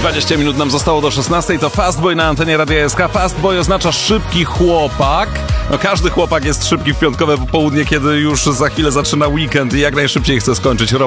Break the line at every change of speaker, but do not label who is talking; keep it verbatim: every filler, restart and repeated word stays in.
dwadzieścia minut nam zostało do szesnastej, to Fastboy na antenie Radia S K. Fastboy oznacza szybki chłopak. No każdy chłopak jest szybki w piątkowe popołudnie, kiedy już za chwilę zaczyna weekend i jak najszybciej chce skończyć robotę.